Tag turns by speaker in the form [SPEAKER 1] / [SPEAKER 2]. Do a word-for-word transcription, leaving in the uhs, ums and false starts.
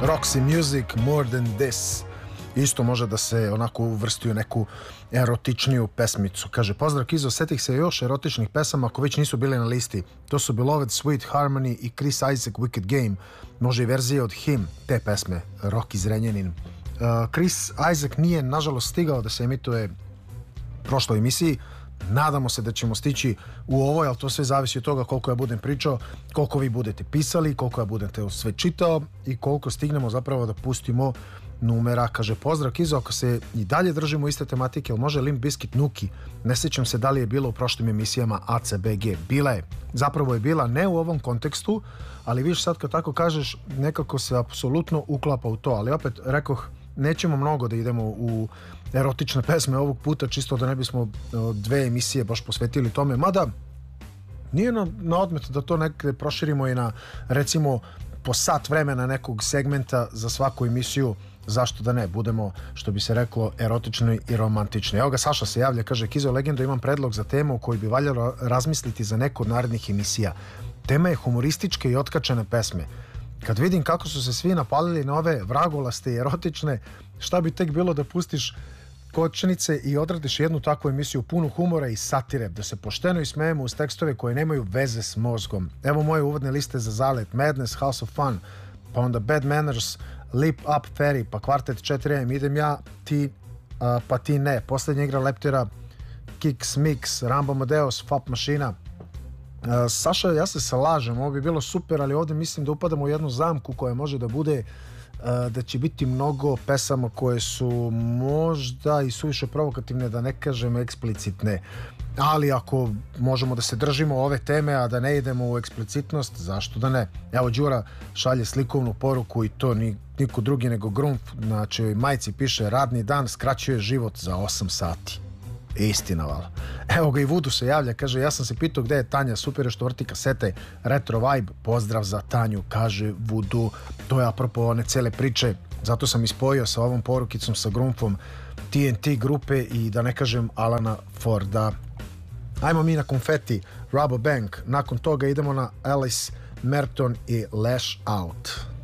[SPEAKER 1] Roxy Music, More Than This. Isto može da se onako uvrsti u neku erotičniju pesmicu. Kaže, pozdrav Kizo, setih se još erotičnih pesama ako već nisu bili na listi. To su Beloved, Sweet Harmony i Chris Isaak, Wicked Game. Može i verzije od Him, te pesme, Rocky Zrenjanin. Uh, Chris Isaak nije, nažalost, stigao da se emituje prošloj emisiji. Nadamo se da ćemo stići u ovoj, ali to sve zavisi od toga koliko ja budem pričao, koliko vi budete pisali, koliko ja budete sve čitao i koliko stignemo zapravo da pustimo numera. Kaže, pozdrav Kizo, ako se i dalje držimo iste tematike, ili može Limp Bizkit Nuki? Ne sjećam se da li je bilo u prošlim emisijama A C B G. Bila je, zapravo je bila, ne u ovom kontekstu, ali viš sad kad tako kažeš, nekako se apsolutno uklapa u to, ali opet rekoh, nećemo mnogo da idemo u erotične pesme ovog puta, čisto da ne bismo dve emisije baš posvetili tome, mada nije na, na odmet da to nekde proširimo i na, recimo, po sat vremena nekog segmenta za svaku emisiju, zašto da ne, budemo, što bi se reklo, erotični i romantični. Evo ga, Saša se javlja, kaže, Kizo Legendo, imam predlog za temu koju bi valjalo razmisliti za neku od narednih emisija. Tema je humorističke i otkačene pesme. Kad vidim kako su se svi napalili na ove vragolaste i erotične, šta bi tek bilo da pustiš kočnice i odradiš jednu takvu emisiju punu humora i satire, da se pošteno ismejemo uz tekstove koje nemaju veze s mozgom. Evo moje uvodne liste za zalet: Madness, House of Fun, pa onda Bad Manners, Lip Up Ferry, pa Kvartet četiri M, idem ja, ti, uh, pa ti ne, posljednja igra Leptira, Kicks Mix, Rambo Amadeus, Fap Mašina. Uh, Saša, ja se slažem, ovo bi bilo super, ali ovdje mislim da upadamo u jednu zamku koja može da bude uh, da će biti mnogo pesama koje su možda i suviše provokativne, da ne kažem eksplicitne, ali ako možemo da se držimo ove teme, a da ne idemo u eksplicitnost, zašto da ne? Evo, Đura šalje slikovnu poruku i to ni, niko drugi nego Grumf, znači majci piše, radni dan skraćuje život za osam sati. Istina, vala. Evo ga, i Vudu se javlja, kaže, ja sam se pitao gde je Tanja, super je što vrti kasete, retro vibe, pozdrav za Tanju, kaže Vudu. To je apropo one cele priče, zato sam ispojio sa ovom porukicom sa Grumfom T N T grupe i da ne kažem Alana Forda. Ajmo mi na Konfeti, Rabobank, nakon toga idemo na Alice Merton i Lash Out.